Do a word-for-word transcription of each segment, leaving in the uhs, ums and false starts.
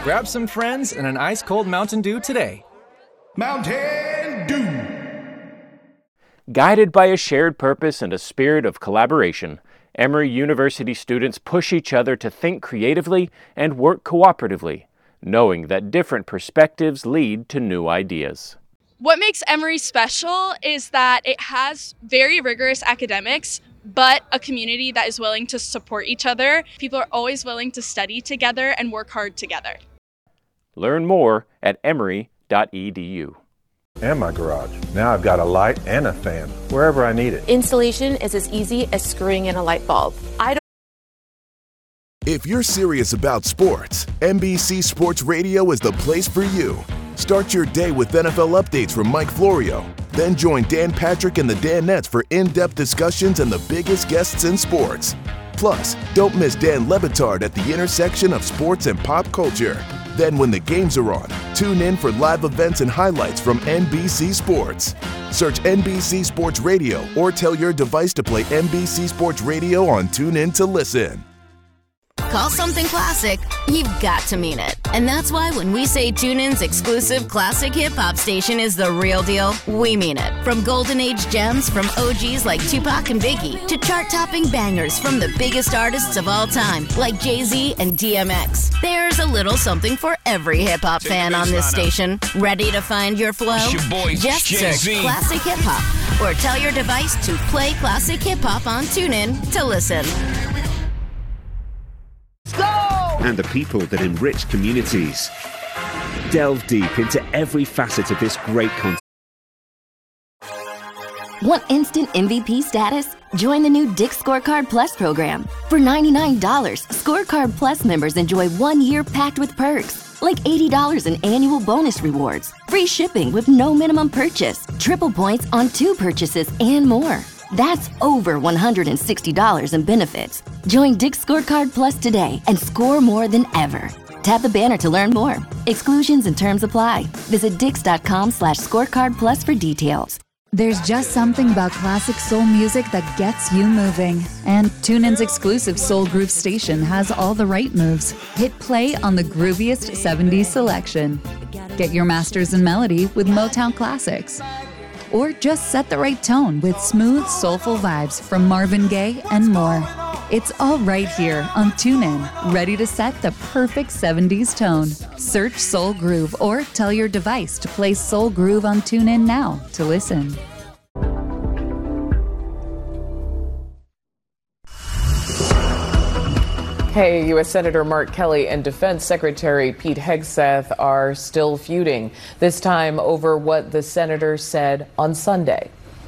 Grab some friends and an ice-cold Mountain Dew today. Mountain Dew! Guided by a shared purpose and a spirit of collaboration, Emory University students push each other to think creatively and work cooperatively, knowing that different perspectives lead to new ideas. What makes Emory special is that it has very rigorous academics, but a community that is willing to support each other. People are always willing to study together and work hard together. Learn more at emory dot e d u. And my garage. Now I've got a light and a fan wherever I need it. Installation is as easy as screwing in a light bulb. I don't If you're serious about sports, N B C Sports Radio is the place for you. Start your day with N F L updates from Mike Florio. Then join Dan Patrick and the Danettes for in-depth discussions and the biggest guests in sports. Plus, don't miss Dan Le Batard at the intersection of sports and pop culture. Then when the games are on, tune in for live events and highlights from N B C Sports. Search N B C Sports Radio or tell your device to play N B C Sports Radio on TuneIn to listen. Call something classic, you've got to mean it. And that's why when we say TuneIn's exclusive classic hip-hop station is the real deal, we mean it. From golden age gems from O Gs like Tupac and Biggie to chart-topping bangers from the biggest artists of all time like Jay-Z and D M X. There's a little something for every hip-hop fan on this station. Ready to find your flow? Your boy, Just Jay-Z. search Classic Hip Hop or tell your device to play Classic Hip Hop on TuneIn to listen. And the people that enrich communities. Delve deep into every facet of this great content. Want instant M V P status? Join the new Dick's Scorecard Plus program. For ninety-nine dollars, Scorecard Plus members enjoy one year packed with perks, like eighty dollars in annual bonus rewards, free shipping with no minimum purchase, triple points on two purchases, and more. That's over one hundred sixty dollars in benefits. Join Dick's Scorecard Plus today and score more than ever. Tap the banner to learn more. Exclusions and terms apply. Visit dix.com slash scorecard plus for details. There's just something about classic soul music that gets you moving. And TuneIn's exclusive Soul Groove station has all the right moves. Hit play on the grooviest seventies selection. Get your masters in melody with Motown classics. Or just set the right tone with smooth, soulful vibes from Marvin Gaye and more. It's all right here on TuneIn, ready to set the perfect seventies tone. Search Soul Groove or tell your device to play Soul Groove on TuneIn now to listen. Hey, U S Senator Mark Kelly and Defense Secretary Pete Hegseth are still feuding, this time over what the senator said on Sunday.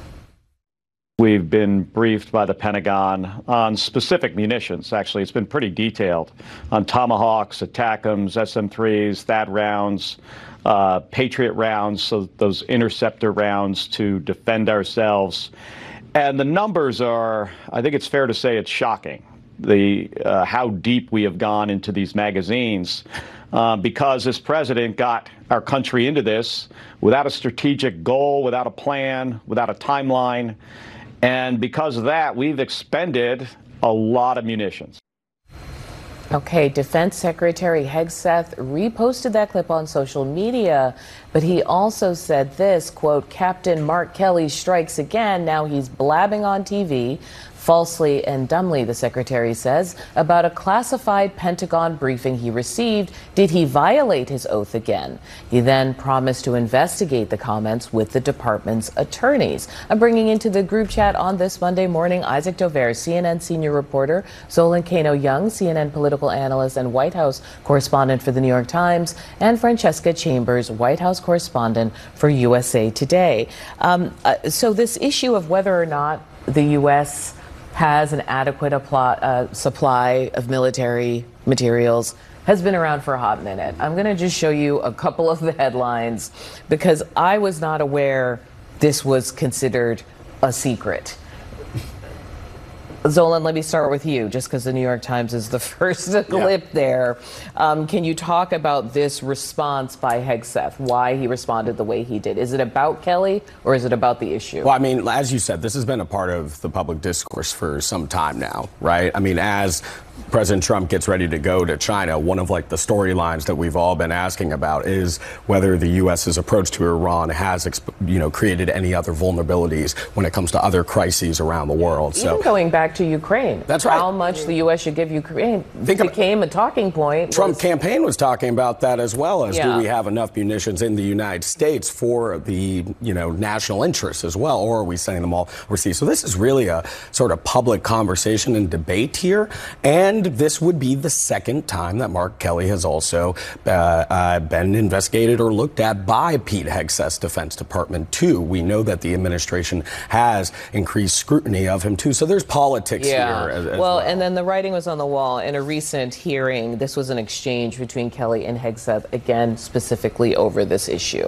We've been briefed by the Pentagon on specific munitions. Actually, it's been pretty detailed on Tomahawks, ATACMS, S M threes, T H A A D rounds, uh, Patriot rounds, so those interceptor rounds to defend ourselves. And the numbers are, I think it's fair to say it's shocking. The uh, how deep we have gone into these magazines uh, because this president got our country into this without a strategic goal, without a plan, without a timeline. And because of that, we've expended a lot of munitions. Okay, Defense Secretary Hegseth reposted that clip on social media, but he also said this, quote, Captain Mark Kelly strikes again. Now he's blabbing on T V. Falsely and dumbly, the secretary says, about a classified Pentagon briefing he received. Did he violate his oath again? He then promised to investigate the comments with the department's attorneys. I'm bringing into the group chat on this Monday morning Isaac Dover, C N N senior reporter, Zolan Kano-Young, C N N political analyst and White House correspondent for the New York Times, and Francesca Chambers, White House correspondent for U S A Today. Um, uh, so this issue of whether or not the U S has an adequate apply, uh, supply of military materials has been around for a hot minute. I'm going to just show you a couple of the headlines because I was not aware this was considered a secret. Zolan, let me start with you, just because the New York Times is the first clip yeah. there. Um, can you talk about this response by Hegseth, why he responded the way he did? Is it about Kelly or is it about the issue? Well, I mean, as you said, this has been a part of the public discourse for some time now, right? I mean, as President Trump gets ready to go to China, one of like the storylines that we've all been asking about is whether the U S's approach to Iran has, you know, created any other vulnerabilities when it comes to other crises around the world. Even So going back to Ukraine, that's right. How much the U S should give Ukraine Think became a talking point. Trump was, campaign was talking about that as well as Yeah. do we have enough munitions in the United States for the, you know, national interests as well, or are we sending them all overseas? So this is really a sort of public conversation and debate here, and this would be the second time that Mark Kelly has also uh, uh, been investigated or looked at by Pete Hegseth's Defense Department too. We know that the administration has increased scrutiny of him too, so there's politics yeah. here as, as well, well. and then the writing was on the wall. In a recent hearing, this was an exchange between Kelly and Hegseth, again, specifically over this issue.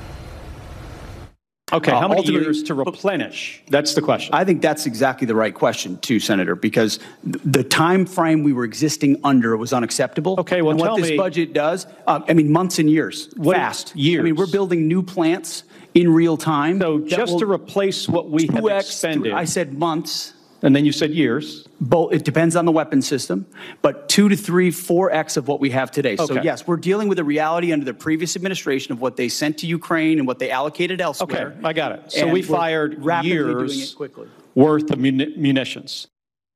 Okay, how Uh, many ultimately- years to replenish? That's the question. I think that's exactly the right question, too, Senator, because th- the time frame we were existing under was unacceptable. Okay, well, and what tell this me- budget does, uh, I mean, months and years, What- fast. years. I mean, we're building new plants in real time. So that just will- to replace what we have two X, expended. I said months. And then you said years. Both, it depends on the weapon system, but two to three, four X of what we have today. So Okay. yes, we're dealing with a reality under the previous administration of what they sent to Ukraine and what they allocated elsewhere. Okay, I got it. So And we we're fired rapidly doing years it quickly. worth of muni- munitions.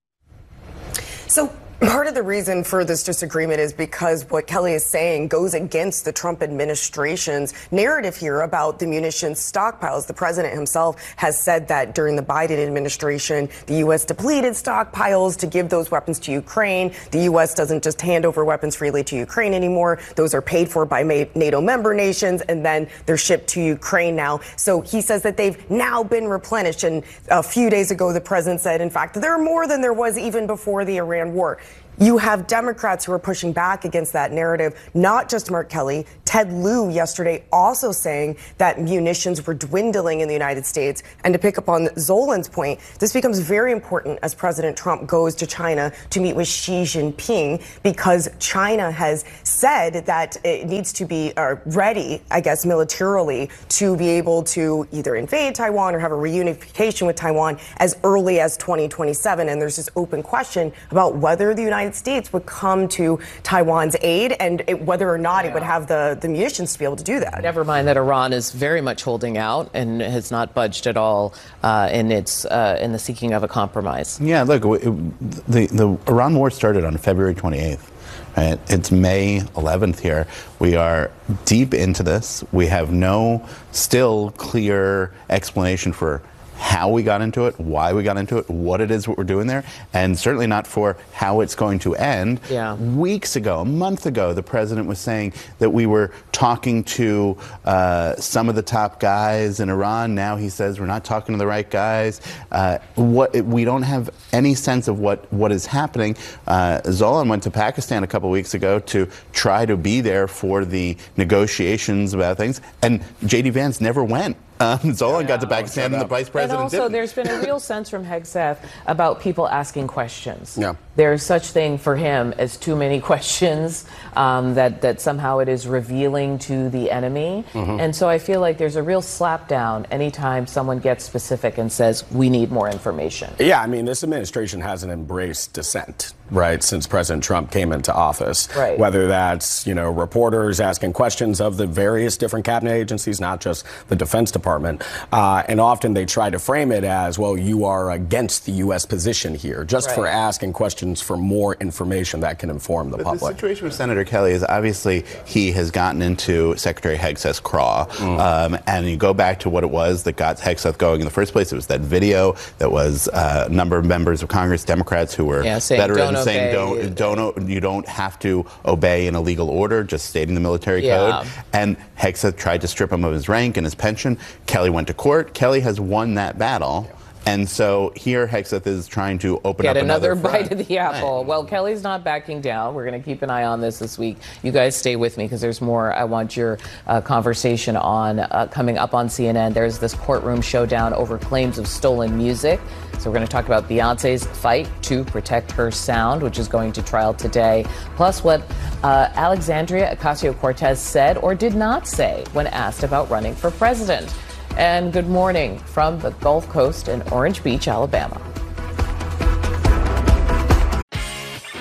So part of the reason for this disagreement is because what Kelly is saying goes against the Trump administration's narrative here about the munitions stockpiles. The president himself has said that during the Biden administration, the U S depleted stockpiles to give those weapons to Ukraine. The U S doesn't just hand over weapons freely to Ukraine anymore. Those are paid for by NATO member nations, and then they're shipped to Ukraine now. So he says that they've now been replenished. And a few days ago, the president said, in fact, that there are more than there was even before the Iran war. You have Democrats who are pushing back against that narrative, not just Mark Kelly. Ted Lieu yesterday also saying that munitions were dwindling in the United States. And to pick up on Zolan's point, this becomes very important as President Trump goes to China to meet with Xi Jinping, because China has said that it needs to be uh, ready, I guess, militarily to be able to either invade Taiwan or have a reunification with Taiwan as early as twenty twenty-seven. And there's this open question about whether the United States would come to Taiwan's aid and it, whether or not yeah. it would have the, the munitions to be able to do that. Never mind that Iran is very much holding out and has not budged at all uh, in its uh, in the seeking of a compromise. Yeah, look, it, the the Iran war started on February twenty-eighth. Right? It's May eleventh here. We are deep into this. We have no still clear explanation for how we got into it, why we got into it, what it is what we're doing there, and certainly not for how it's going to end. Yeah. Weeks ago, a month ago, the president was saying that we were talking to uh, some of the top guys in Iran. Now he says we're not talking to the right guys. Uh, what we don't have any sense of what, what is happening. Uh, Zolan went to Pakistan a couple of weeks ago to try to be there for the negotiations about things, and J D Vance never went. Um, Zolan yeah, got to Pakistan and the vice president And also, didn't. there's been a real sense from Hegseth about people asking questions. Yeah. There's such thing for him as too many questions, um, that, that somehow it is revealing to the enemy. Mm-hmm. And so I feel like there's a real slapdown anytime someone gets specific and says, we need more information. Yeah, I mean, this administration hasn't embraced dissent, right, since President Trump came into office. Right. Whether that's, you know, reporters asking questions of the various different cabinet agencies, not just the Defense Department. Uh, and often they try to frame it as, well, you are against the U S position here, just right. for asking questions for more information that can inform the but public. The situation with Senator Kelly is obviously he has gotten into Secretary Hegseth's craw. Mm. Um, and you go back to what it was that got Hegseth going in the first place. It was that video that was uh, a number of members of Congress, Democrats, who were yeah, saying, veterans don't saying, obey. don't, don't, you don't have to obey an illegal order, just stating the military yeah. code. And Hegseth tried to strip him of his rank and his pension. Kelly went to court. Kelly has won that battle. Yeah. And so here Hegseth is trying to open Get up another, another bite of the apple. Right. Well, Kelly's not backing down. We're going to keep an eye on this this week. You guys stay with me because there's more I want your uh, conversation on uh, coming up on C N N. There's this courtroom showdown over claims of stolen music. So we're going to talk about Beyonce's fight to protect her sound, which is going to trial today. Plus what uh, Alexandria Ocasio-Cortez said or did not say when asked about running for president. And good morning from the Gulf Coast in Orange Beach, Alabama.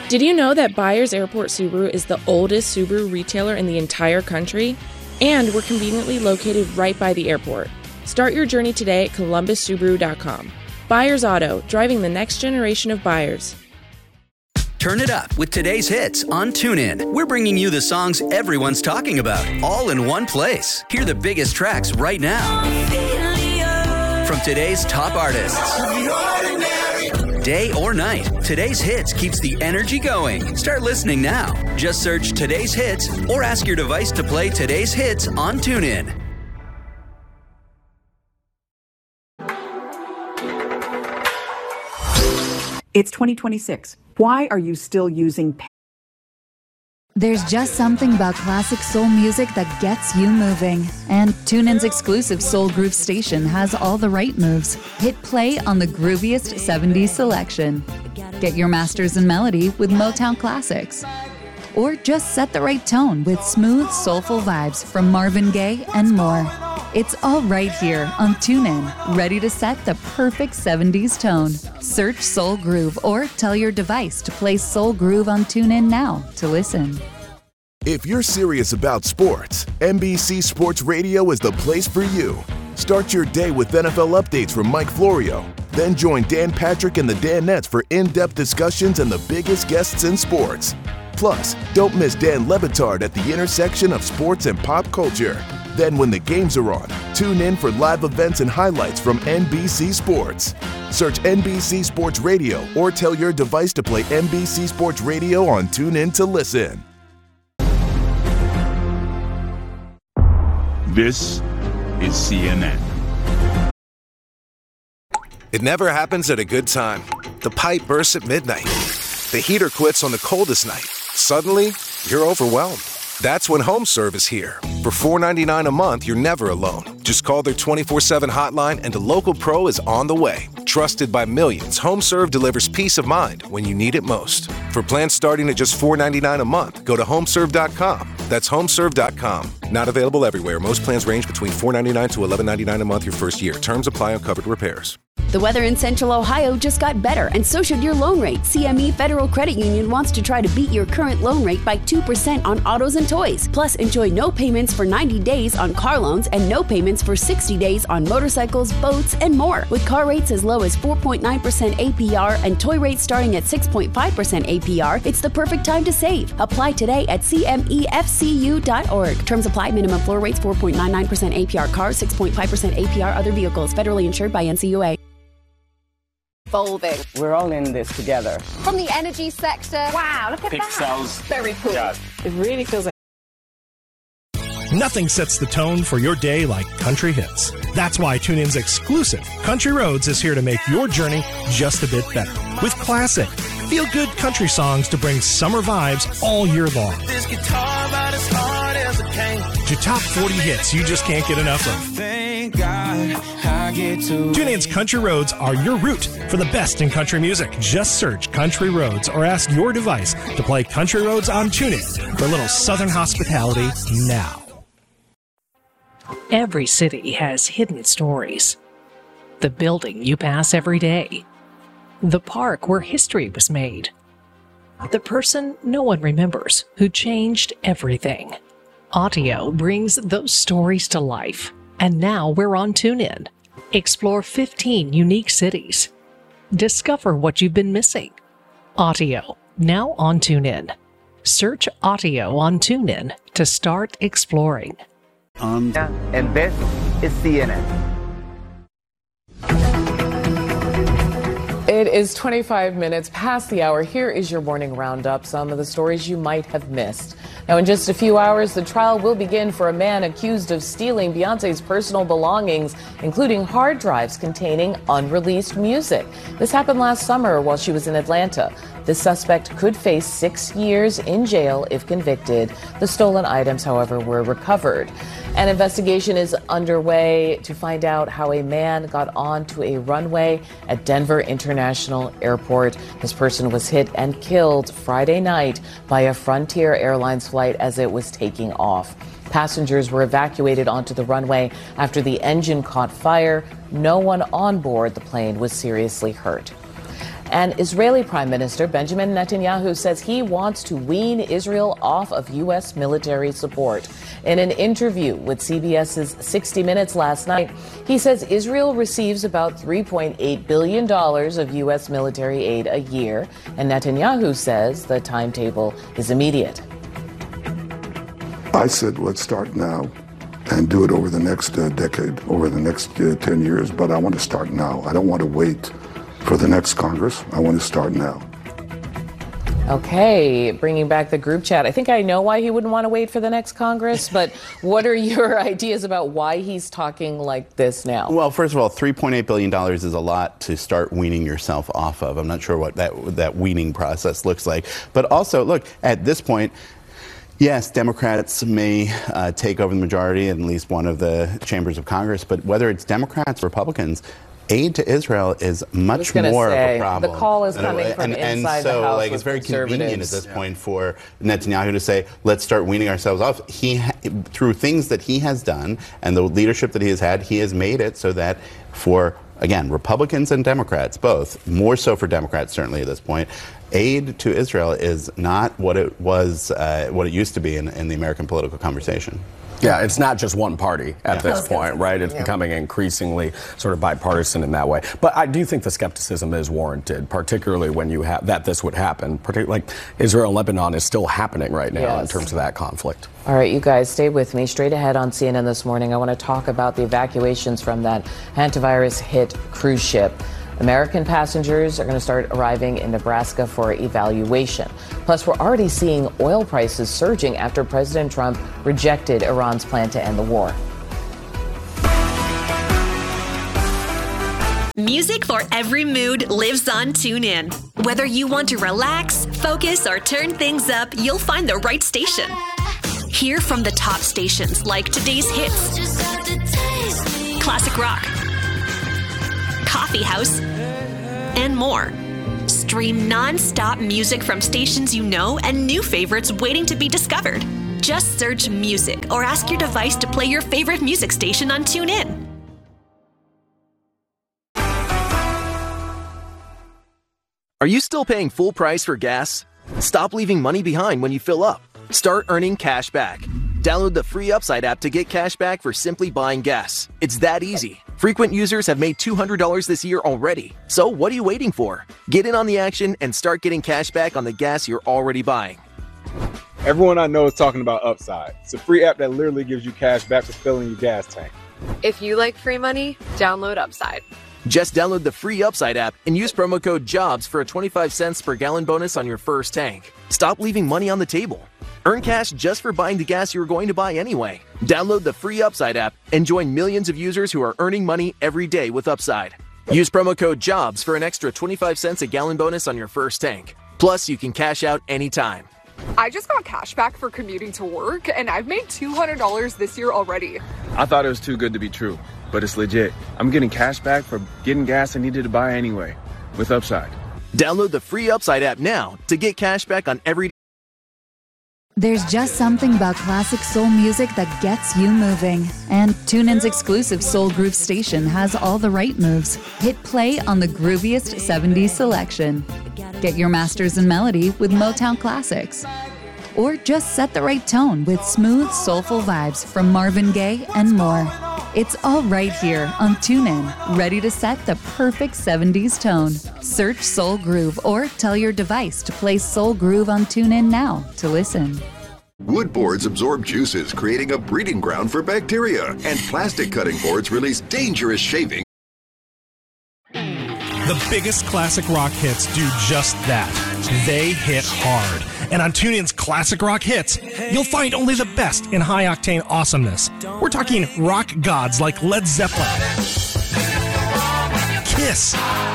Did you know that Byers Airport Subaru is the oldest Subaru retailer in the entire country? And we're conveniently located right by the airport. Start your journey today at columbus subaru dot com. Byers Auto, driving the next generation of buyers. Turn it up with today's hits on TuneIn. We're bringing you the songs everyone's talking about, all in one place. Hear the biggest tracks right now from today's top artists. Day or night, today's hits keeps the energy going. Start listening now. Just search today's hits or ask your device to play today's hits on TuneIn. It's twenty twenty-six. Why are you still using pen? There's just something about classic soul music that gets you moving. And TuneIn's exclusive Soul Groove station has all the right moves. Hit play on the grooviest seventies selection. Get your masters in melody with Motown classics. Or just set the right tone with smooth, soulful vibes from Marvin Gaye and more. It's all right here on TuneIn, ready to set the perfect seventies tone. Search Soul Groove or tell your device to play Soul Groove on TuneIn now to listen. If you're serious about sports, N B C Sports Radio is the place for you. Start your day with N F L updates from Mike Florio. Then join Dan Patrick and the Danettes for in-depth discussions and the biggest guests in sports. Plus, don't miss Dan Le Batard at the intersection of sports and pop culture. Then when the games are on, tune in for live events and highlights from N B C Sports. Search N B C Sports Radio or tell your device to play N B C Sports Radio on TuneIn to listen. This is C N N. It never happens at a good time. The pipe bursts at midnight. The heater quits on the coldest night. Suddenly, you're overwhelmed. That's when HomeServe is here. For four dollars and ninety-nine cents a month, you're never alone. Just call their twenty-four seven hotline and a local pro is on the way. Trusted by millions, HomeServe delivers peace of mind when you need it most. For plans starting at just four dollars and ninety-nine cents a month, go to homeserve dot com. That's homeserve dot com. Not available everywhere. Most plans range between four dollars and ninety-nine cents to eleven dollars and ninety-nine cents a month your first year. Terms apply on covered repairs. The weather in Central Ohio just got better, and so should your loan rate. C M E Federal Credit Union wants to try to beat your current loan rate by two percent on autos and toys. Plus, enjoy no payments for ninety days on car loans and no payments for sixty days on motorcycles, boats, and more. With car rates as low as four point nine percent A P R and toy rates starting at six point five percent A P R, it's the perfect time to save. Apply today at C M E F C U dot org. Terms apply. Minimum floor rates four point nine nine percent A P R cars, six point five percent A P R other vehicles. Federally insured by N C U A. Evolving. We're all in this together. From the energy sector. Wow, look at Pixels. that. Very cool. Yeah. It really feels like nothing sets the tone for your day like country hits. That's why TuneIn's exclusive Country Roads is here to make your journey just a bit better. With classic, feel-good country songs to bring summer vibes all year long. This guitar about as hard as a cane. To top forty hits you just can't get enough of. Thank God I get to TuneIn's Country Roads are your route for the best in country music. Just search Country Roads or ask your device to play Country Roads on TuneIn for a little Southern hospitality now. Every city has hidden stories. The building you pass every day. The park where history was made. The person no one remembers who changed everything. Audio brings those stories to life. And now we're on TuneIn. Explore fifteen unique cities. Discover what you've been missing. Audio, now on TuneIn. Search Audio on TuneIn to start exploring. Um, and this is C N N. It is twenty-five minutes past the hour. Here is your morning roundup, some of the stories you might have missed. Now, in just a few hours, the trial will begin for a man accused of stealing Beyoncé's personal belongings, including hard drives containing unreleased music. This happened last summer while she was in Atlanta. The suspect could face six years in jail if convicted. The stolen items, however, were recovered. An investigation is underway to find out how a man got onto a runway at Denver International Airport. This person was hit and killed Friday night by a Frontier Airlines flight as it was taking off. Passengers were evacuated onto the runway after the engine caught fire. No one on board the plane was seriously hurt. And Israeli Prime Minister Benjamin Netanyahu says he wants to wean Israel off of U S military support. In an interview with C B S's sixty minutes last night, he says Israel receives about three point eight billion dollars of U S military aid a year, and Netanyahu says the timetable is immediate. I said, let's start now and do it over the next uh, decade, over the next uh, ten years, but I want to start now. I don't want to wait for the next Congress. I want to start now. Okay, bringing back the group chat. I think I know why he wouldn't want to wait for the next Congress, but what are your ideas about why he's talking like this now? Well, first of all, three point eight billion dollars is a lot to start weaning yourself off of. I'm not sure what that, that weaning process looks like. But also, look, at this point, yes, Democrats may uh, take over the majority in at least one of the chambers of Congress, but whether it's Democrats or Republicans, aid to Israel is much more say, of a problem. The call is coming and, from and, inside and so, the House. like, it's very convenient at this yeah. point for Netanyahu to say, let's start weaning ourselves off. He, ha- through things that he has done and the leadership that he has had, he has made it so that for, again, Republicans and Democrats, both, more so for Democrats certainly at this point, aid to Israel is not what it was, uh, what it used to be in, in the American political conversation. Yeah, it's not just one party at Yeah. this point, right? It's Yeah. becoming increasingly sort of bipartisan in that way. But I do think the skepticism is warranted, particularly when you have that this would happen. Particularly, like Israel and Lebanon is still happening right now Yes. in terms of that conflict. All right, you guys, stay with me. Straight ahead on C N N this morning, I want to talk about the evacuations from that antivirus-hit cruise ship. American passengers are going to start arriving in Nebraska for evaluation. Plus, we're already seeing oil prices surging after President Trump rejected Iran's plan to end the war. Music for every mood lives on TuneIn. Whether you want to relax, focus, or turn things up, you'll find the right station. Hear from the top stations like today's hits, classic rock, coffee house, and more. Stream non-stop music from stations you know and new favorites waiting to be discovered. Just search music or ask your device to play your favorite music station on TuneIn. Are you still paying full price for gas? Stop leaving money behind when you fill up. Start earning cash back. Download the free Upside app to get cash back for simply buying gas. It's that easy. Frequent users have made two hundred dollars this year already. So what are you waiting for? Get in on the action and start getting cash back on the gas you're already buying. Everyone I know is talking about Upside. It's a free app that literally gives you cash back for filling your gas tank. If you like free money, download Upside. Just download the free Upside app and use promo code JOBS for a twenty-five cents per gallon bonus on your first tank. Stop leaving money on the table. Earn cash just for buying the gas you were going to buy anyway. Download the free Upside app and join millions of users who are earning money every day with Upside. Use promo code JOBS for an extra twenty-five cents a gallon bonus on your first tank. Plus, you can cash out anytime. I just got cash back for commuting to work, and I've made two hundred dollars this year already. I thought it was too good to be true, but it's legit. I'm getting cash back for getting gas I needed to buy anyway with Upside. Download the free Upside app now to get cash back on every. There's just something about classic soul music that gets you moving. And TuneIn's exclusive Soul Groove station has all the right moves. Hit play on the grooviest seventies selection. Get your masters in melody with Motown classics. Or just set the right tone with smooth, soulful vibes from Marvin Gaye and more. It's all right here on TuneIn, ready to set the perfect seventies tone. Search Soul Groove or tell your device to play Soul Groove on TuneIn now to listen. Wood boards absorb juices, creating a breeding ground for bacteria. And plastic cutting boards release dangerous shaving. The biggest classic rock hits do just that. They hit hard. And on TuneIn's Classic Rock Hits, you'll find only the best in high-octane awesomeness. We're talking rock gods like Led Zeppelin, Kiss,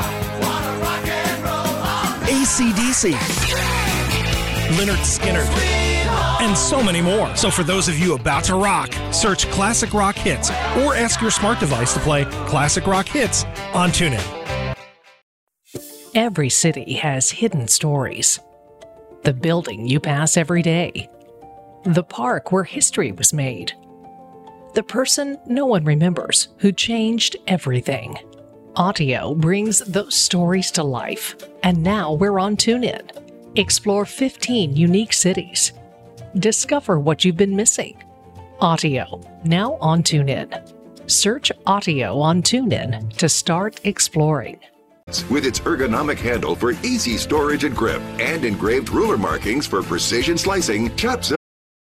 A C D C, Lynyrd Skynyrd, and so many more. So for those of you about to rock, search Classic Rock Hits or ask your smart device to play Classic Rock Hits on TuneIn. Every city has hidden stories. The building you pass every day. The park where history was made. The person no one remembers who changed everything. Audio brings those stories to life. And now we're on TuneIn. Explore fifteen unique cities. Discover what you've been missing. Audio, now on TuneIn. Search Audio on TuneIn to start exploring. With its ergonomic handle for easy storage and grip, and engraved ruler markings for precision slicing, chops.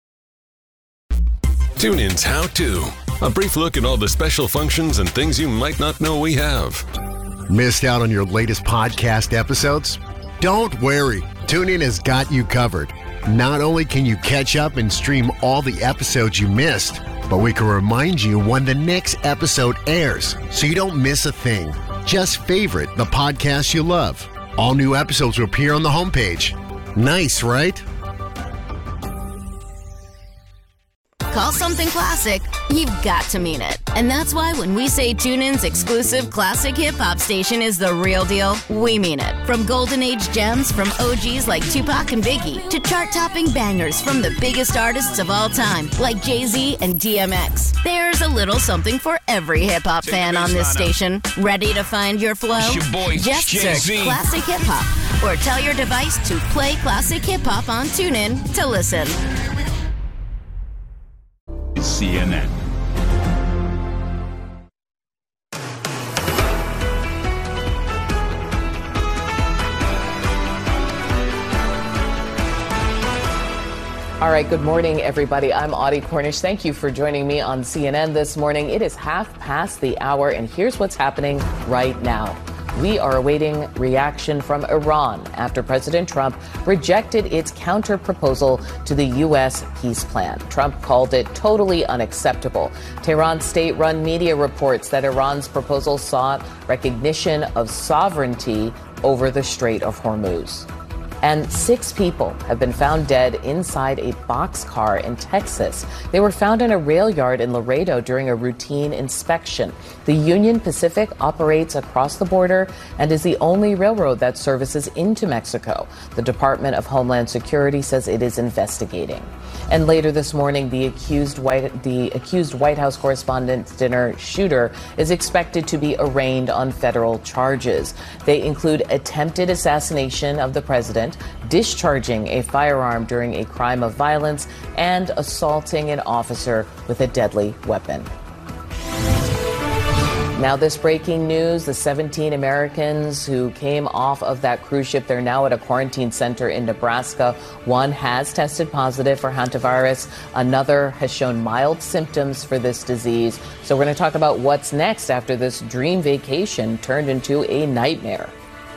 TuneIn's How To. A brief look at all the special functions and things you might not know we have. Missed out on your latest podcast episodes? Don't worry. TuneIn has got you covered. Not only can you catch up and stream all the episodes you missed, but we can remind you when the next episode airs so you don't miss a thing. Just favorite the podcast you love. All new episodes will appear on the homepage. Nice, right? Call something classic, you've got to mean it. And that's why when we say TuneIn's exclusive classic hip-hop station is the real deal, we mean it. From golden age gems from O Gs like Tupac and Biggie to chart-topping bangers from the biggest artists of all time like Jay-Z and D M X. There's a little something for every hip-hop fan on this station. Ready to find your flow? It's your boy, Just Jay-Z. search Classic Hip Hop or tell your device to play Classic Hip Hop on TuneIn to listen. C N N. All right, good morning, everybody. I'm Audie Cornish. Thank you for joining me on C N N this morning. It is half past the hour, and here's what's happening right now. We are awaiting reaction from Iran after President Trump rejected its counter-proposal to the U S peace plan. Trump called it totally unacceptable. Tehran state-run media reports that Iran's proposal sought recognition of sovereignty over the Strait of Hormuz. And six people have been found dead inside a boxcar in Texas. They were found in a rail yard in Laredo during a routine inspection. The Union Pacific operates across the border and is the only railroad that services into Mexico. The Department of Homeland Security says it is investigating. And later this morning, the accused White, the accused White House Correspondents' Dinner shooter is expected to be arraigned on federal charges. They include attempted assassination of the president, discharging a firearm during a crime of violence, and assaulting an officer with a deadly weapon. Now, this breaking news, the seventeen Americans who came off of that cruise ship, they're now at a quarantine center in Nebraska. One has tested positive for hantavirus. Another has shown mild symptoms for this disease. So we're going to talk about what's next after this dream vacation turned into a nightmare.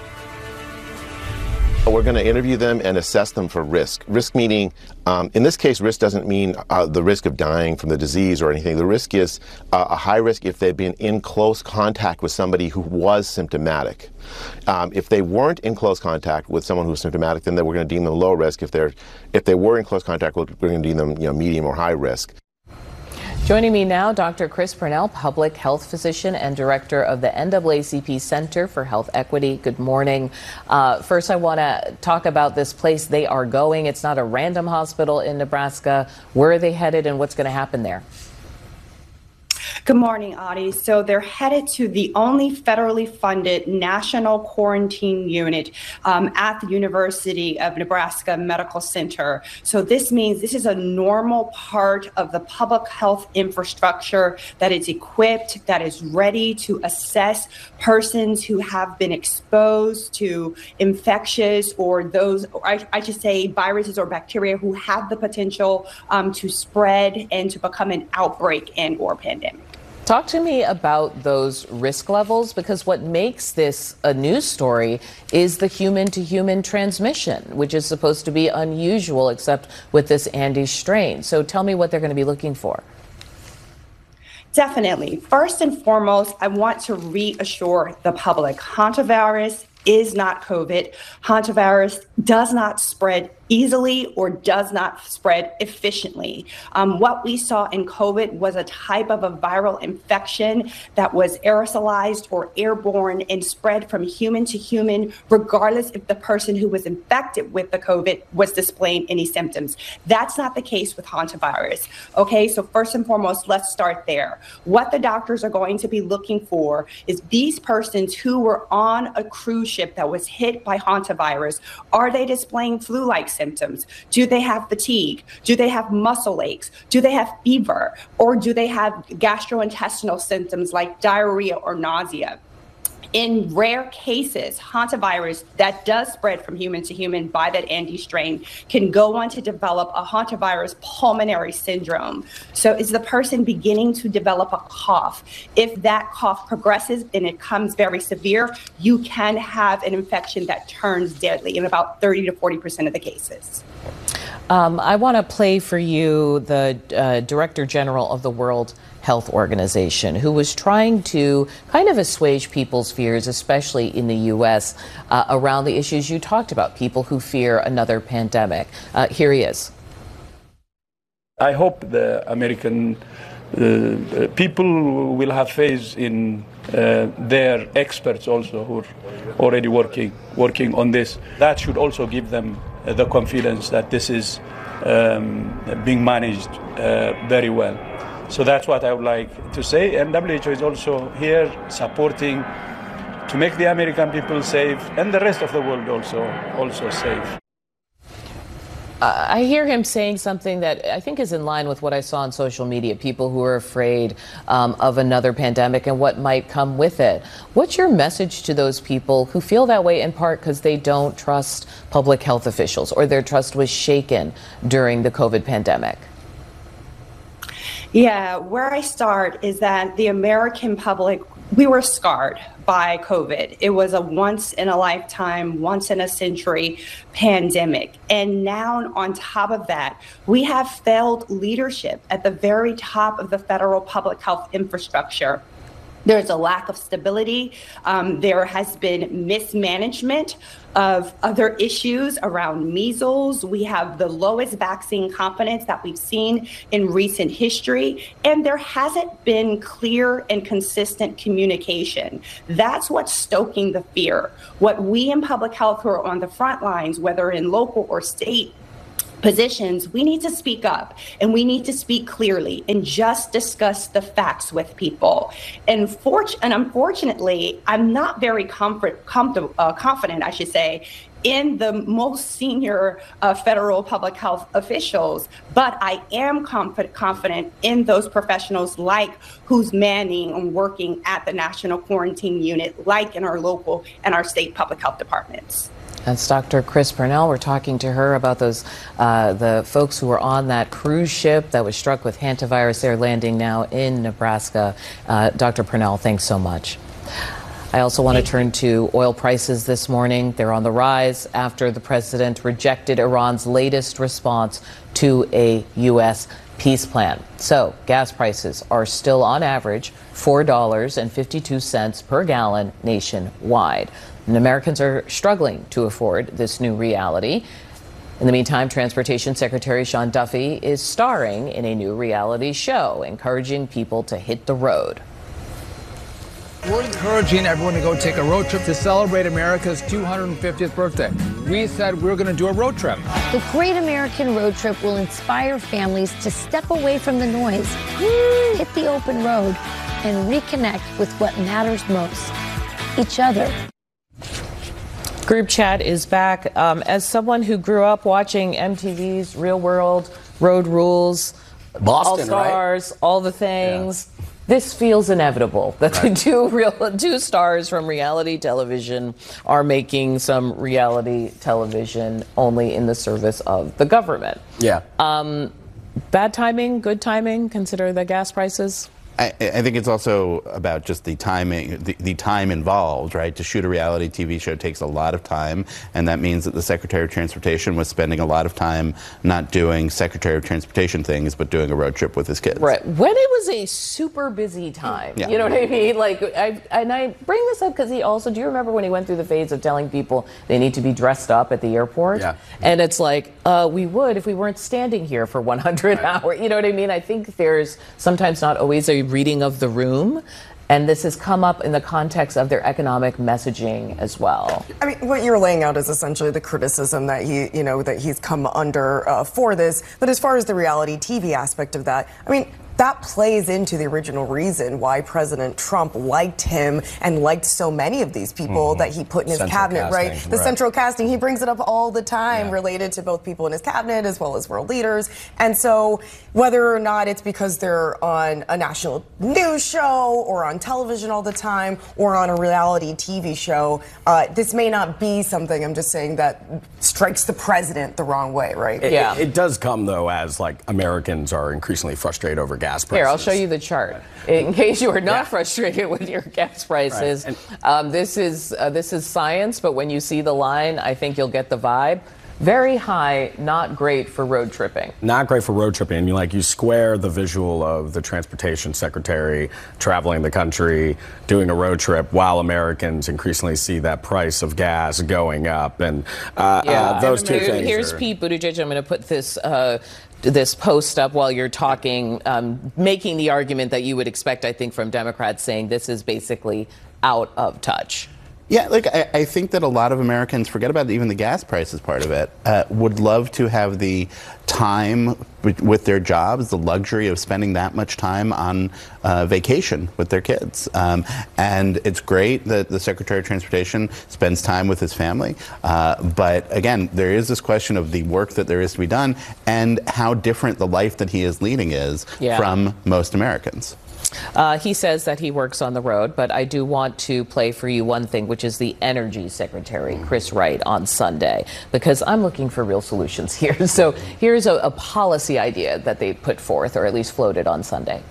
We're going to interview them and assess them for risk. Risk meaning, um, in this case, risk doesn't mean uh, the risk of dying from the disease or anything. The risk is uh, a high risk if they've been in close contact with somebody who was symptomatic. Um, if they weren't in close contact with someone who was symptomatic, then we're going to deem them low risk. If they're, if they were in close contact, we're going to deem them, you know, medium or high risk. Joining me now, Doctor Chris Purnell, public health physician and director of the N double A C P Center for Health Equity. Good morning. Uh, first, I want to talk about this place they are going. It's not a random hospital in Nebraska. Where are they headed and what's going to happen there? Good morning, Audie. So they're headed to the only federally funded national quarantine unit um, at the University of Nebraska Medical Center. So this means this is a normal part of the public health infrastructure that is equipped, that is ready to assess persons who have been exposed to infectious or those, or I, I should say viruses or bacteria who have the potential um, to spread and to become an outbreak and or pandemic. Talk to me about those risk levels, because what makes this a news story is the human-to-human transmission, which is supposed to be unusual except with this Andes strain. So tell me what they're going to be looking for. Definitely. First and foremost, I want to reassure the public, hantavirus is not COVID. Hantavirus does not spread easily or does not spread efficiently. Um, what we saw in COVID was a type of a viral infection that was aerosolized or airborne and spread from human to human, regardless if the person who was infected with the COVID was displaying any symptoms. That's not the case with hantavirus. Okay, so first and foremost, let's start there. What the doctors are going to be looking for is these persons who were on a cruise ship that was hit by hantavirus, are they displaying flu-like symptoms? Do they have fatigue? Do they have muscle aches? Do they have fever? Or do they have gastrointestinal symptoms like diarrhea or nausea? In rare cases, hantavirus that does spread from human to human by that Andes strain can go on to develop a hantavirus pulmonary syndrome. So is the person beginning to develop a cough? If that cough progresses and it comes very severe, you can have an infection that turns deadly in about thirty to forty percent of the cases. Um, I want to play for you the uh, Director General of the World Health Organization, who was trying to kind of assuage people's fears, especially in the U S, uh, around the issues you talked about, people who fear another pandemic. Uh, here he is. I hope the American uh, people will have faith in uh, their experts also who are already working, working on this. That should also give them uh, the confidence that this is um, being managed uh, very well. So that's what I would like to say. And W H O is also here supporting to make the American people safe and the rest of the world also, also safe. Uh, I hear him saying something that I think is in line with what I saw on social media, people who are afraid um, of another pandemic and what might come with it. What's your message to those people who feel that way in part because they don't trust public health officials or their trust was shaken during the COVID pandemic? Yeah, where I start is that the American public, we were scarred by COVID. It was a once in a lifetime, once in a century pandemic. And now on top of that, we have failed leadership at the very top of the federal public health infrastructure. There's a lack of stability. Um, there has been mismanagement of other issues around measles. We have the lowest vaccine confidence that we've seen in recent history, and there hasn't been clear and consistent communication. That's what's stoking the fear. What we in public health who are on the front lines, whether in local or state positions, we need to speak up and we need to speak clearly and just discuss the facts with people. And, fort- and unfortunately, I'm not very comfort- com- uh, confident, I should say, in the most senior uh, federal public health officials, but I am conf- confident in those professionals like who's manning and working at the National Quarantine Unit, like in our local and our state public health departments. That's Doctor Chris Purnell. We're talking to her about those uh, the folks who were on that cruise ship that was struck with hantavirus. They're landing now in Nebraska. Uh, Doctor Purnell, thanks so much. I also want to turn to oil prices this morning. They're on the rise after the president rejected Iran's latest response to a U S peace plan. So gas prices are still on average four dollars and fifty-two cents per gallon nationwide. And Americans are struggling to afford this new reality. In the meantime, Transportation Secretary Sean Duffy is starring in a new reality show, encouraging people to hit the road. We're encouraging everyone to go take a road trip to celebrate America's two hundred fiftieth birthday. We said we were going to do a road trip. The Great American Road Trip will inspire families to step away from the noise, hit the open road, and reconnect with what matters most, each other. Group chat is back. Um, as someone who grew up watching M T V's Real World, Road Rules, Boston, All Stars, right? all the things, Yeah. This feels inevitable that Right. the two real two stars from reality television are making some reality television only in the service of the government. Yeah. Um, bad timing, good timing, consider the gas prices? I, I think it's also about just the timing, the, the time involved, right? To shoot a reality T V show takes a lot of time, and that means that the Secretary of Transportation was spending a lot of time not doing Secretary of Transportation things, but doing a road trip with his kids. Right. When it was a super busy time. Yeah. You know what I mean? Like, I, and I bring this up because he also, do you remember when he went through the phase of telling people they need to be dressed up at the airport? Yeah. And it's like, uh, we would if we weren't standing here for one hundred right. hours. You know what I mean? I think there's sometimes not always a reading of the room, and this has come up in the context of their economic messaging as well. I mean, what you're laying out is essentially the criticism that he, you know, that he's come under uh, for this. But as far as the reality T V aspect of that, I mean, that plays into the original reason why President Trump liked him and liked so many of these people mm-hmm. that he put in his central cabinet, casting, right? The right. central casting, he brings it up all the time yeah. related to both people in his cabinet as well as world leaders. And so whether or not it's because they're on a national news show or on television all the time or on a reality T V show, uh, this may not be something, I'm just saying, that strikes the president the wrong way, right? It, yeah. It, it does come, though, as like Americans are increasingly frustrated over gas prices. Here, I'll show you the chart in case you are not yeah. frustrated with your gas prices. Right. Um, this is uh, this is science, but when you see the line, I think you'll get the vibe. Very high, not great for road tripping. Not great for road tripping. You like you square the visual of the transportation secretary traveling the country, doing a road trip, while Americans increasingly see that price of gas going up, and uh, yeah. uh, those two Here, things. Here's are... Pete Buttigieg. I'm going to put this. Uh, this post up while you're talking, um, making the argument that you would expect, I think, from Democrats, saying this is basically out of touch. Yeah, look, I, I think that a lot of Americans, forget about even the gas prices part of it, uh, would love to have the time with, with their jobs, the luxury of spending that much time on uh, vacation with their kids. Um, and it's great that the Secretary of Transportation spends time with his family. Uh, but again, there is this question of the work that there is to be done and how different the life that he is leading is yeah. from most Americans. Uh, he says that he works on the road, but I do want to play for you one thing, which is the Energy Secretary, Chris Wright, on Sunday, because I'm looking for real solutions here. So here's a, a policy idea that they put forth, or at least floated on Sunday.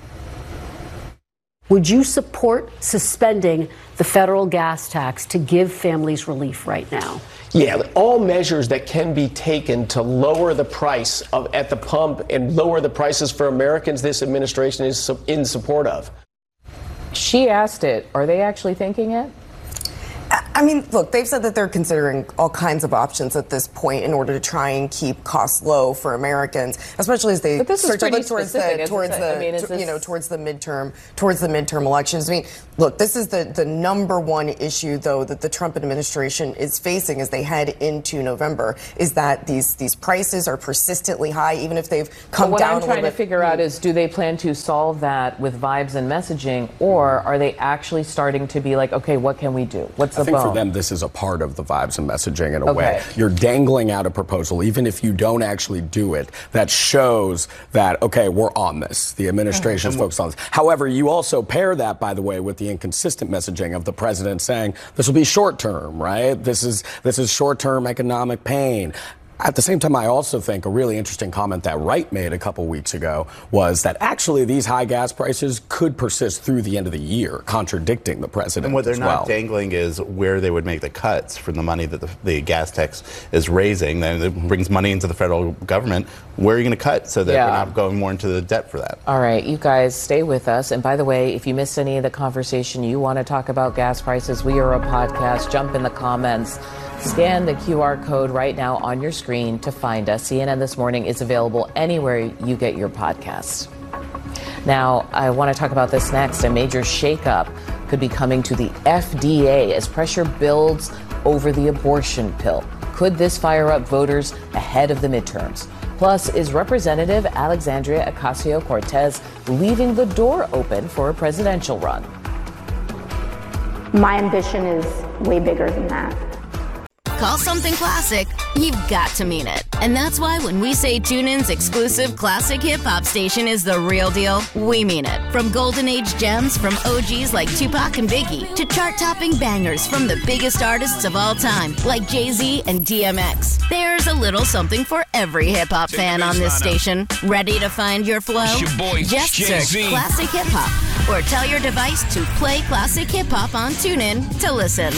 Would you support suspending the federal gas tax to give families relief right now? Yeah, all measures that can be taken to lower the price of at the pump and lower the prices for Americans, this administration is in support of. She asked it. Are they actually thinking it? I mean, look, they've said that they're considering all kinds of options at this point in order to try and keep costs low for Americans, especially as they but this start is pretty to look towards specific, the towards the I mean, to, this... you know towards the midterm towards the midterm elections. I mean, look, this is the the number one issue though that the Trump administration is facing as they head into November is that these these prices are persistently high, even if they've come but what down. I'm a trying little to bit. figure out is, do they plan to solve that with vibes and messaging, or are they actually starting to be like, okay, what can we do? What's the I think bone? for them, this is a part of the vibes and messaging in a Okay. way. You're dangling out a proposal, even if you don't actually do it, that shows that, okay, we're on this. The administration is focused on this. However, you also pair that, by the way, with the inconsistent messaging of the president saying this will be short term, right? This is this is short term economic pain. At the same time, I also think a really interesting comment that Wright made a couple weeks ago was that actually these high gas prices could persist through the end of the year, contradicting the president. And what they're as not well. dangling is where they would make the cuts from the money that the, the gas tax is raising. Then it brings money into the federal government. Where are you going to cut so that Yeah. we're not going more into the debt for that? All right, you guys stay with us. And by the way, if you missed any of the conversation, you want to talk about gas prices, we are a podcast. Jump in the comments. Scan the Q R code right now on your screen to find us. C N N This Morning is available anywhere you get your podcasts. Now, I want to talk about this next. A major shakeup could be coming to the F D A as pressure builds over the abortion pill. Could this fire up voters ahead of the midterms? Plus, is Representative Alexandria Ocasio-Cortez leaving the door open for a presidential run? My ambition is way bigger than that. Call something classic, you've got to mean it. And that's why when we say TuneIn's exclusive classic hip-hop station is the real deal, we mean it. From golden age gems from O Gs like Tupac and Biggie to chart-topping bangers from the biggest artists of all time like Jay-Z and D M X. There's a little something for every hip-hop fan on this station. Ready to find your flow? It's your boy, Just Jay-Z. search Classic Hip Hop or tell your device to play classic hip-hop on TuneIn to listen.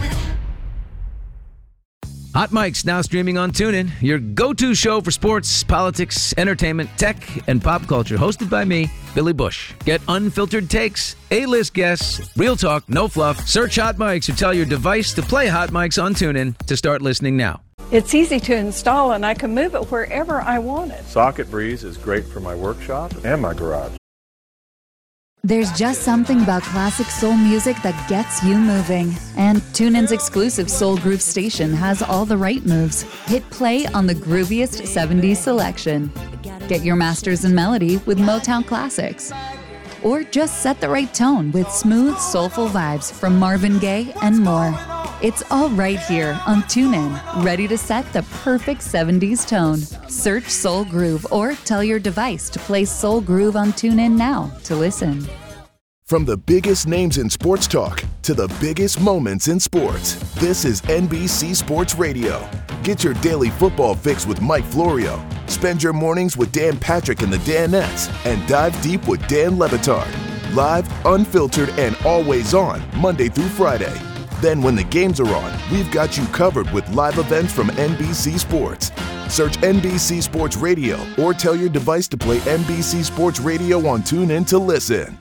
Hot Mic's now streaming on TuneIn, your go-to show for sports, politics, entertainment, tech, and pop culture. Hosted by me, Billy Bush. Get unfiltered takes, A-list guests, real talk, no fluff. Search Hot Mic's or tell your device to play Hot Mic's on TuneIn to start listening now. It's easy to install, and I can move it wherever I want it. Socket Breeze is great for my workshop and my garage. There's just something about classic soul music that gets you moving. And TuneIn's exclusive Soul Groove station has all the right moves. Hit play on the grooviest seventies selection. Get your masters in melody with Motown classics. Or just set the right tone with smooth, soulful vibes from Marvin Gaye and more. It's all right here on TuneIn, ready to set the perfect seventies tone. Search Soul Groove or tell your device to play Soul Groove on TuneIn now to listen. From the biggest names in sports talk to the biggest moments in sports, this is N B C Sports Radio. Get your daily football fix with Mike Florio. Spend your mornings with Dan Patrick and the Danettes, and dive deep with Dan Le Batard. Live, unfiltered, and always on, Monday through Friday. Then when the games are on, we've got you covered with live events from N B C Sports. Search N B C Sports Radio or tell your device to play N B C Sports Radio on TuneIn to listen.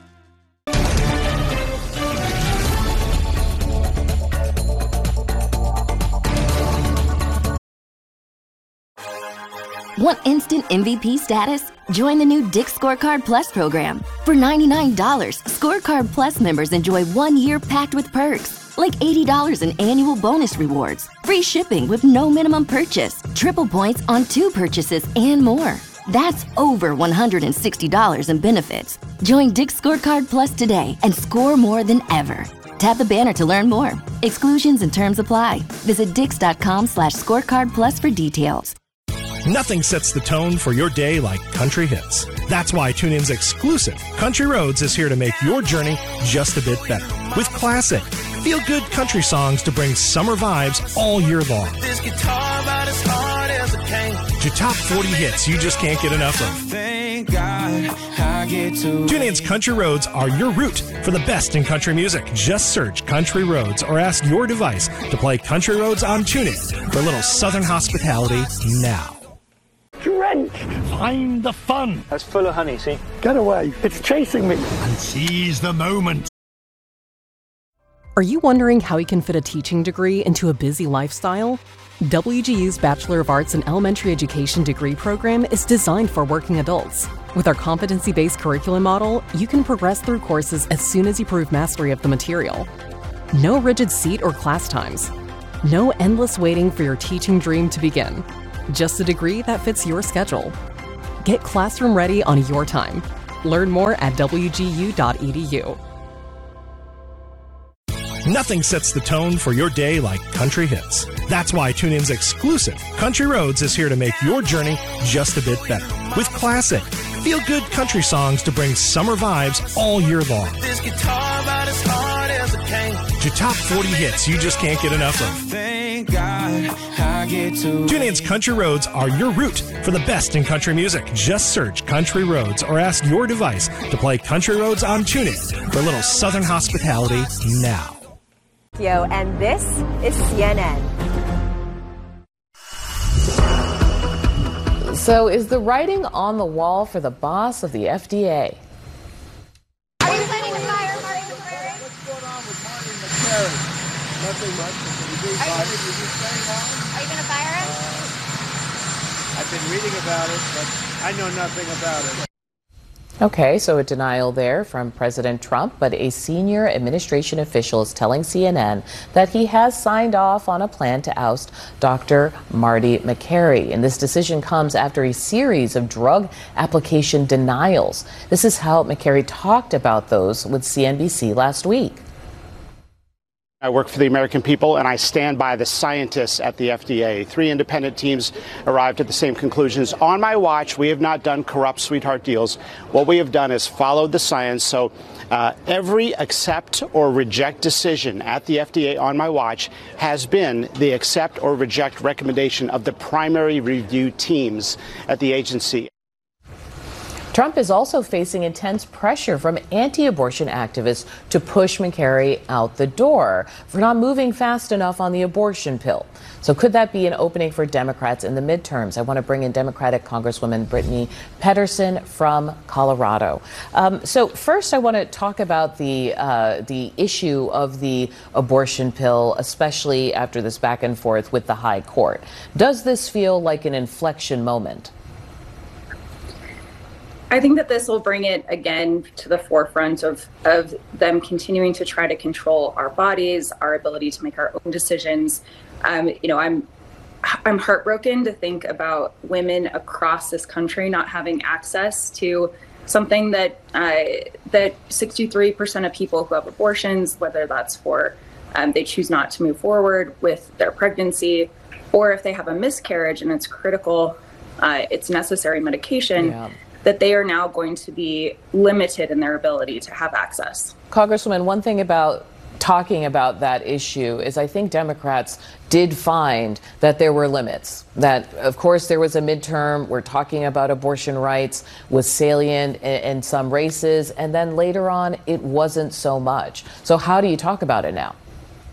Want instant M V P status? Join the new Dick's Scorecard Plus program. For ninety-nine dollars, Scorecard Plus members enjoy one year packed with perks, like eighty dollars in annual bonus rewards, free shipping with no minimum purchase, triple points on two purchases, and more. That's over one hundred sixty dollars in benefits. Join Dick's Scorecard Plus today and score more than ever. Tap the banner to learn more. Exclusions and terms apply. Visit dix.com slash scorecard plus for details. Nothing sets the tone for your day like country hits. That's why TuneIn's exclusive Country Roads is here to make your journey just a bit better. With classic, feel-good country songs to bring summer vibes all year long. This guitar about as hard as it can. To top forty hits you just can't get enough of. Thank God I get to. TuneIn's Country Roads are your route for the best in country music. Just search Country Roads or ask your device to play Country Roads on TuneIn for a little southern hospitality now. Drenched. Find the fun. That's full of honey, see? Get away. It's chasing me. And seize the moment. Are you wondering how you can fit a teaching degree into a busy lifestyle? W G U's Bachelor of Arts in Elementary Education degree program is designed for working adults. With our competency-based curriculum model, you can progress through courses as soon as you prove mastery of the material. No rigid seat or class times. No endless waiting for your teaching dream to begin. Just a degree that fits your schedule. Get classroom ready on your time. Learn more at w g u dot e d u. Nothing sets the tone for your day like country hits. That's why TuneIn's exclusive Country Roads is here to make your journey just a bit better. With classic, feel-good country songs to bring summer vibes all year long. This guitar about as hard as it can. To top forty hits you just can't get enough of. Thank God I get to. TuneIn's Country Roads are your route for the best in country music. Just search Country Roads or ask your device to play Country Roads on TuneIn for a little southern hospitality now. And this is C N N. So is the writing on the wall for the boss of the F D A? Are you planning to fire Marty McCrary? What's going on with Marty McCrary? Nothing much. Are you, Are you going to fire him? Uh, I've been reading about it, but I know nothing about it. Okay, so a denial there from President Trump, but a senior administration official is telling C N N that he has signed off on a plan to oust Doctor Marty McCrary. And this decision comes after a series of drug application denials. This is how McCrary talked about those with C N B C last week. I work for the American people, and I stand by the scientists at the F D A. Three independent teams arrived at the same conclusions. On my watch, we have not done corrupt sweetheart deals. What we have done is followed the science. So uh, every accept or reject decision at the F D A on my watch has been the accept or reject recommendation of the primary review teams at the agency. Trump is also facing intense pressure from anti-abortion activists to push McCarry out the door for not moving fast enough on the abortion pill. So could that be an opening for Democrats in the midterms? I want to bring in Democratic Congresswoman Brittany Pettersen from Colorado. Um, so first, I want to talk about the uh, the issue of the abortion pill, especially after this back and forth with the High Court. Does this feel like an inflection moment? I think that this will bring it again to the forefront of, of them continuing to try to control our bodies, our ability to make our own decisions. Um, you know, I'm I'm heartbroken to think about women across this country not having access to something that uh, that sixty-three percent of people who have abortions, whether that's for um, they choose not to move forward with their pregnancy, or if they have a miscarriage and it's critical, uh, it's necessary medication. Yeah. That they are now going to be limited in their ability to have access. Congresswoman, one thing about talking about that issue is I think Democrats did find that there were limits, that of course there was a midterm, we're talking about abortion rights, was salient in, in some races, and then later on it wasn't so much. So how do you talk about it now?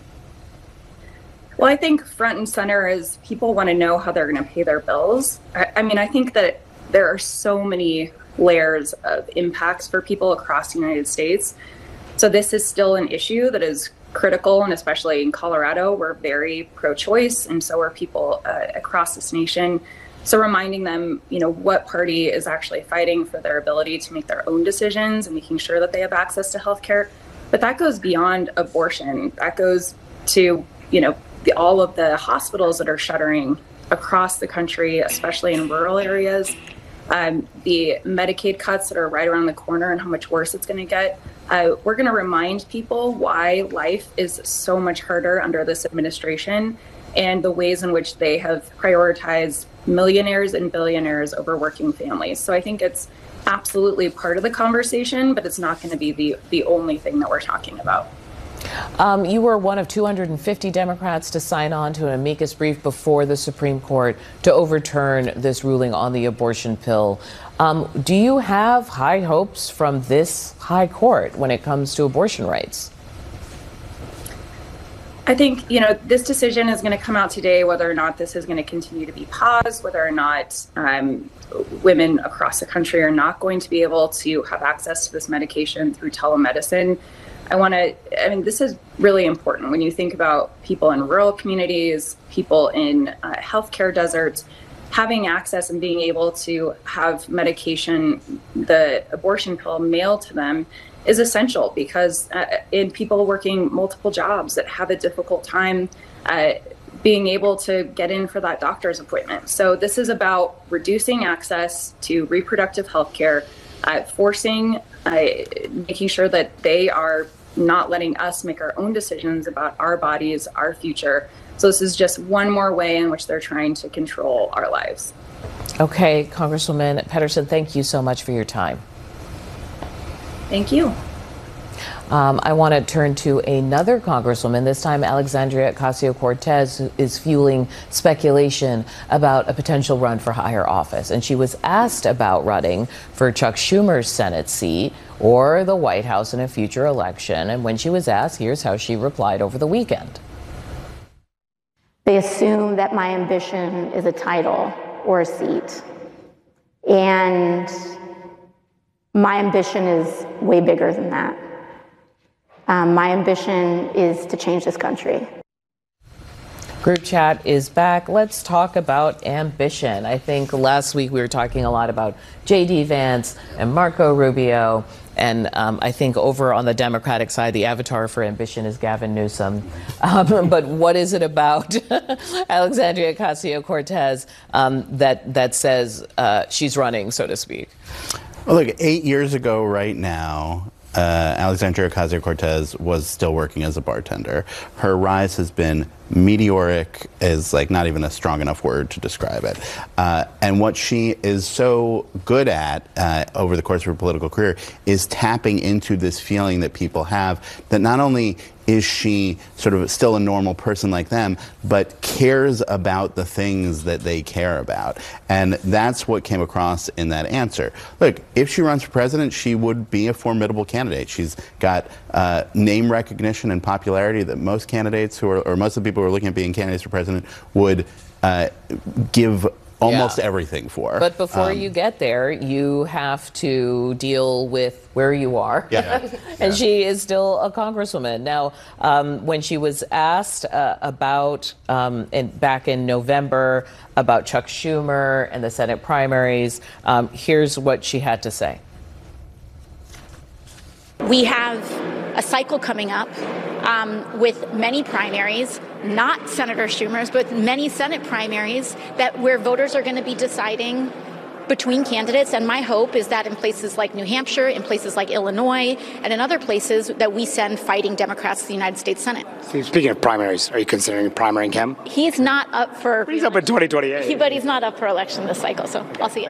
Well, I think front and center is people want to know how they're going to pay their bills. I, I mean, I think that there are so many layers of impacts for people across the United States. So this is still an issue that is critical, and especially in Colorado, we're very pro-choice, and so are people uh, across this nation. So reminding them, you know, what party is actually fighting for their ability to make their own decisions and making sure that they have access to health care. But that goes beyond abortion. That goes to, you know, the, all of the hospitals that are shuttering across the country, especially in rural areas. Um, the Medicaid cuts that are right around the corner and how much worse it's going to get. Uh, we're going to remind people why life is so much harder under this administration and the ways in which they have prioritized millionaires and billionaires over working families. So I think it's absolutely part of the conversation, but it's not going to be the, the only thing that we're talking about. Um, you were one of two hundred fifty Democrats to sign on to an amicus brief before the Supreme Court to overturn this ruling on the abortion pill. Um, do you have high hopes from this high court when it comes to abortion rights? I think, you know, this decision is going to come out today, whether or not this is going to continue to be paused, whether or not um, women across the country are not going to be able to have access to this medication through telemedicine. I want to, I mean, this is really important when you think about people in rural communities, people in uh, healthcare deserts, having access and being able to have medication, the abortion pill mailed to them is essential because uh, in people working multiple jobs that have a difficult time uh, being able to get in for that doctor's appointment. So this is about reducing access to reproductive health care, uh, forcing, uh, making sure that they are not letting us make our own decisions about our bodies, our future. So this is just one more way in which they're trying to control our lives. Okay, Congresswoman Pettersen, thank you so much for your time. Thank you. Um, I want to turn to another Congresswoman. This time, Alexandria Ocasio-Cortez is fueling speculation about a potential run for higher office. And she was asked about running for Chuck Schumer's Senate seat or the White House in a future election. And when she was asked, here's how she replied over the weekend. They assume that my ambition is a title or a seat. And my ambition is way bigger than that. Um, my ambition is to change this country. Group chat is back. Let's talk about ambition. I think last week we were talking a lot about J D Vance and Marco Rubio. And um, I think over on the Democratic side, the avatar for ambition is Gavin Newsom. Um, but what is it about Alexandria Ocasio-Cortez um, that, that says uh, she's running, so to speak? Well, look, eight years ago right now, Uh, Alexandria Ocasio-Cortez was still working as a bartender. Her rise has been meteoric is like not even a strong enough word to describe it. Uh, and what she is so good at uh, over the course of her political career is tapping into this feeling that people have that not only is she sort of still a normal person like them, but cares about the things that they care about. And that's what came across in that answer. Look, if she runs for president, she would be a formidable candidate. She's got uh, name recognition and popularity that most candidates who are, or most of the people who are looking at being candidates for president would uh, give almost Yeah. everything for. But before Um, you get there, you have to deal with where you are. Yeah. And she is still a congresswoman. Now, um, when she was asked uh, about, um, in, back in November, about Chuck Schumer and the Senate primaries, um, here's what she had to say. We have a cycle coming up um, with many primaries, not Senator Schumer's, but many Senate primaries that where voters are going to be deciding between candidates. And my hope is that in places like New Hampshire, in places like Illinois, and in other places that we send fighting Democrats to the United States Senate. Speaking of primaries, are you considering primary Kim? He's not up for. He's up in twenty twenty-eight. He, but he's not up for election this cycle, so I'll see you.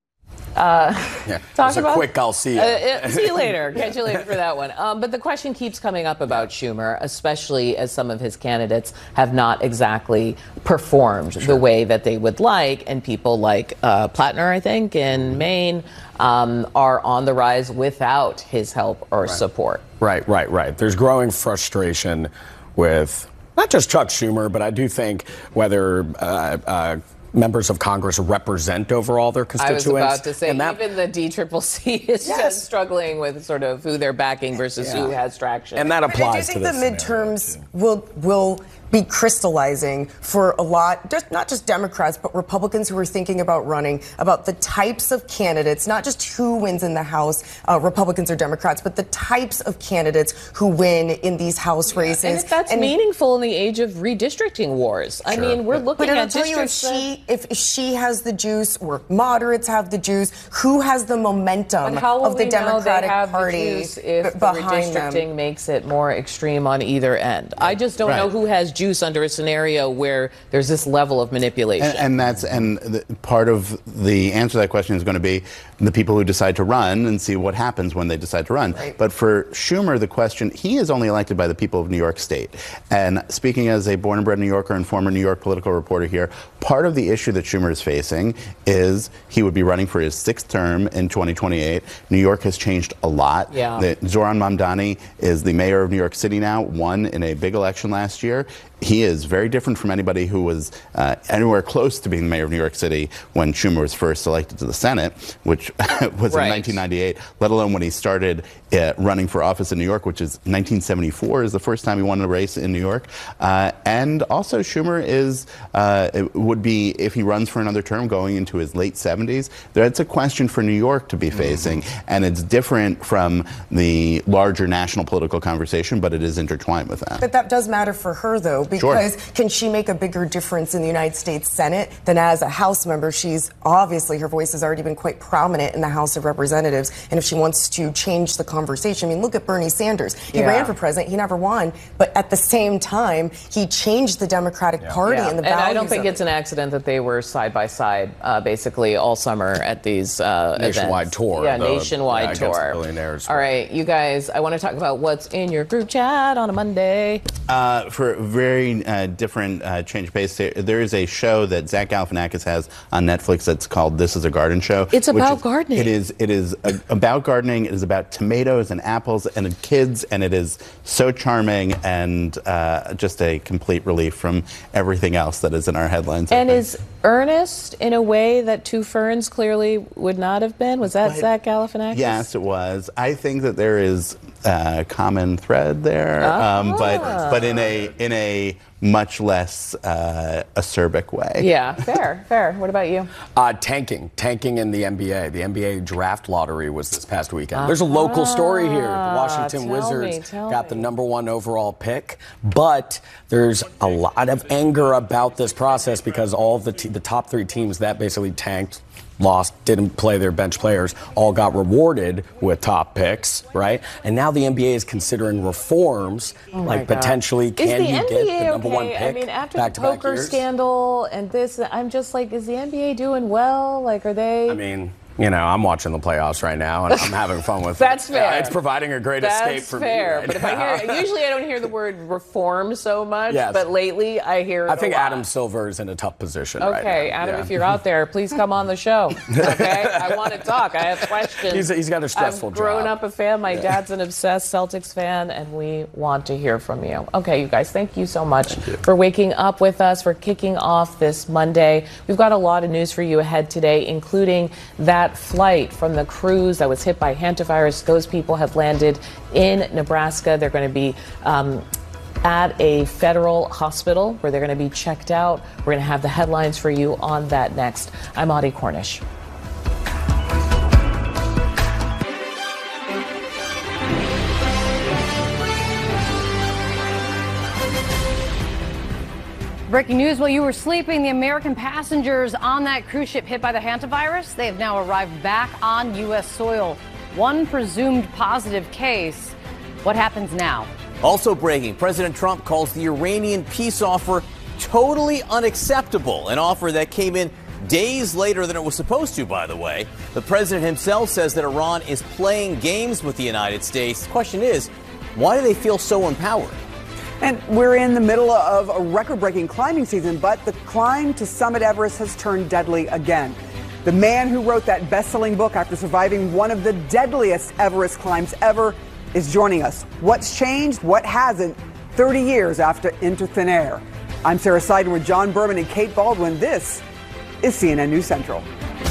Uh, Yeah, talk it was a about, quick I'll see you. Uh, uh, see you later. Catch you later for that one. Um, but the question keeps coming up about Schumer, especially as some of his candidates have not exactly performed Sure. the way that they would like. And people like uh, Plattner, I think, in Maine, um, are on the rise without his help or Right. support. Right, right, right. There's growing frustration with not just Chuck Schumer, but I do think whether uh, uh, members of Congress represent overall their I constituents. was about to say, and that, even the D C C C is Yes. just struggling with sort of who they're backing versus Yeah. who has traction. and that But I do applies to think this. the midterms will will be crystallizing for a lot, just not just Democrats, but Republicans who are thinking about running, about the types of candidates, not just who wins in the House, uh, Republicans or Democrats, but the types of candidates who win in these House races. And if that's And- meaningful in the age of redistricting wars. I Sure. mean, we're looking But it'll at tell you if districts that- she if she has the juice or moderates have the juice, who has the momentum But how will of the we know they Democratic have the Party juice if b- the behind redistricting them? makes it more extreme on either end? I just don't know Right. who has juice under a scenario where there's this level of manipulation. And, and that's and the, part of the answer to that question is going to be the people who decide to run and see what happens when they decide to run. Right. But for Schumer, the question, he is only elected by the people of New York State. And speaking as a born and bred New Yorker and former New York political reporter here, part of the issue that Schumer is facing is he would be running for his sixth term in twenty twenty-eight. New York has changed a lot. Yeah. The, Zoran Mamdani is the mayor of New York City now, won in a big election last year. He is very different from anybody who was uh, anywhere close to being the mayor of New York City when Schumer was first elected to the Senate, which was Right. in nineteen ninety-eight, let alone when he started uh, running for office in New York, which is nineteen seventy-four is the first time he won a race in New York. Uh, and also Schumer is, uh, it would be, if he runs for another term, going into his late seventies. That's a question for New York to be facing. Mm-hmm. And it's different from the larger national political conversation, but it is intertwined with that. But that does matter for her, though, because can she make a bigger difference in the United States Senate than as a House member? She's obviously, her voice has already been quite prominent in the House of Representatives. And if she wants to change the conversation, I mean, look at Bernie Sanders. He Yeah. ran for president, he never won. But at the same time, he changed the Democratic Party Yeah. and the and values I don't think of it's an accident that they were side by side uh, basically all summer at these uh, Nationwide events. tour, Yeah, the- nationwide yeah, against the tour. billionaires. All right, you guys, I want to talk about what's in your group chat on a Monday. Uh, for a very uh, different uh, change of pace, there, there is a show that Zach Galifianakis has on Netflix that's called This Is a Garden Show. It's which about is- gardening. It is. It is a, about gardening. It is about tomatoes and apples and kids, and it is so charming and uh, just a complete relief from everything else that is in our headlines. And is earnest in a way that Two Ferns clearly would not have been? Was that But- Zach Galifianakis? Yes, it was. I think that there is a common thread there, um, but but in a in a much less uh, acerbic way. Yeah, fair, fair. What about you? Uh, tanking, tanking in the N B A. The N B A draft lottery was this past weekend. There's a local story here. The Washington tell Wizards me, tell got the number one overall pick, but there's a lot of anger about this process because all of the te- the top three teams that basically tanked lost, didn't play their bench players, all got rewarded with top picks, right? And now the N B A is considering reforms, Oh my like God. potentially can is the you N B A get the number okay? one pick I mean, after back the to back poker years? scandal and this, I'm just like, is the N B A doing well? Like, are they? I mean, you know, I'm watching the playoffs right now, and I'm having fun with That's it. fair. Yeah, it's providing a great That's escape for fair. me. Right but if now. I hear, usually I don't hear the word reform so much, Yes. but lately I hear. It I think a lot. Adam Silver is in a tough position Okay, right now. Adam, Yeah. if you're out there, please come on the show. Okay, I want to talk. I have questions. He's, he's got a stressful I've grown job. up a fan. My Yeah. dad's an obsessed Celtics fan, and we want to hear from you. Okay, you guys, thank you so much for waking up with us, for kicking off this Monday. We've got a lot of news for you ahead today, including that flight from the cruise that was hit by hantavirus. Those people have landed in Nebraska. They're going to be um, at a federal hospital where they're going to be checked out. We're going to have the headlines for you on that next. I'm Audie Cornish. Breaking news while you were sleeping, the American passengers on that cruise ship hit by the hantavirus, they have now arrived back on U S soil. One presumed positive case. What happens now? Also breaking, President Trump calls the Iranian peace offer totally unacceptable, an offer that came in days later than it was supposed to, by the way. The president himself says that Iran is playing games with the United States. The question is, why do they feel so empowered? And we're in the middle of a record-breaking climbing season, but the climb to Summit Everest has turned deadly again. The man who wrote that best-selling book after surviving one of the deadliest Everest climbs ever is joining us. What's changed? What hasn't? thirty years after Into Thin Air. I'm Sarah Seiden with John Berman and Kate Baldwin. This is C N N News Central.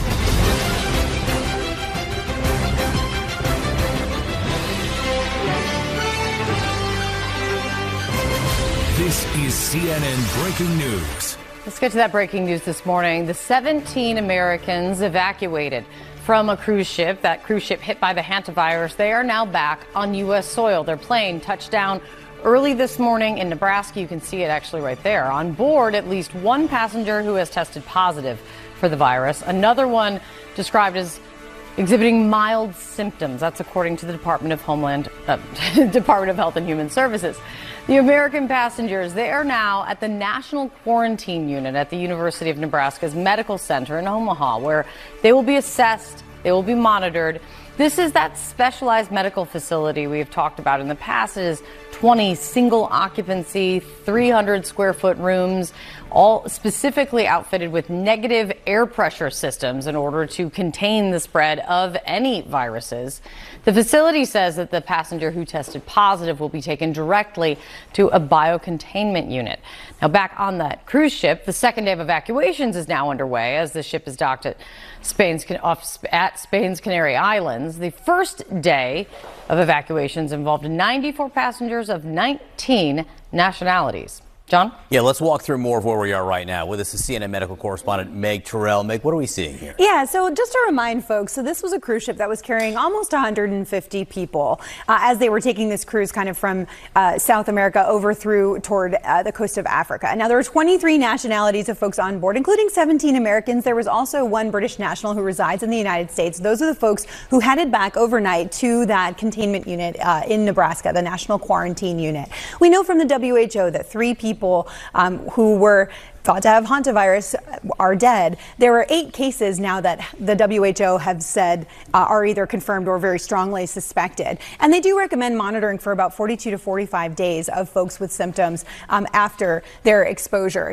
This is C N N Breaking News. Let's get to that breaking news this morning. The seventeen Americans evacuated from a cruise ship, that cruise ship hit by the hantavirus, they are now back on U S soil. Their plane touched down early this morning in Nebraska. You can see it actually right there. On board, at least one passenger who has tested positive for the virus. Another one described as exhibiting mild symptoms. That's according to the Department of Homeland, uh, Department of Health and Human Services. The American passengers, they are now at the National Quarantine Unit at the University of Nebraska's Medical Center in Omaha, where they will be assessed, they will be monitored. This is that specialized medical facility we have talked about in the past. It is twenty single occupancy, three hundred square foot rooms, all specifically outfitted with negative air pressure systems in order to contain the spread of any viruses. The facility says that the passenger who tested positive will be taken directly to a biocontainment unit. Now, back on that cruise ship, the second day of evacuations is now underway as the ship is docked at Spain's, off, at Spain's Canary Islands. The first day of evacuations involved ninety-four passengers of nineteen nationalities. John? Yeah, let's walk through more of where we are right now. With us is C N N medical correspondent Meg Terrell. Meg, what are we seeing here? Yeah, so just to remind folks, so this was a cruise ship that was carrying almost one hundred fifty people uh, as they were taking this cruise kind of from uh, South America over through toward uh, the coast of Africa. Now, there were twenty-three nationalities of folks on board, including seventeen Americans. There was also one British national who resides in the United States. Those are the folks who headed back overnight to that containment unit uh, in Nebraska, the National Quarantine Unit. We know from the W H O that three people People um, who were thought to have hantavirus are dead. There are eight cases now that the W H O have said uh, are either confirmed or very strongly suspected. And they do recommend monitoring for about forty-two to forty-five days of folks with symptoms um, after their exposure.